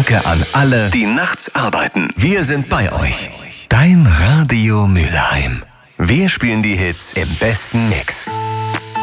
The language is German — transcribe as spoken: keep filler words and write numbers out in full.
Danke an alle, die nachts arbeiten. Wir sind bei euch. Dein Radio Mülheim. Wir spielen die Hits im besten Mix.